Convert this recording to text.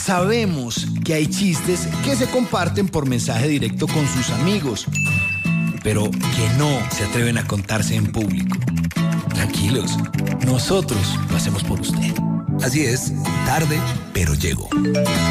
Sabemos que hay chistes que se comparten por mensaje directo con sus amigos, pero que no se atreven a contarse en público. Tranquilos, nosotros lo hacemos por usted. Así es, tarde, pero llego.